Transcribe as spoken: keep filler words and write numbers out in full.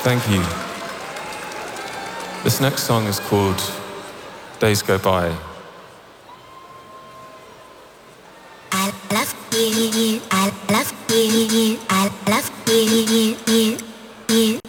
Thank you. This next song is called Days Go By. I love you, I love you, I love you, you, you, you.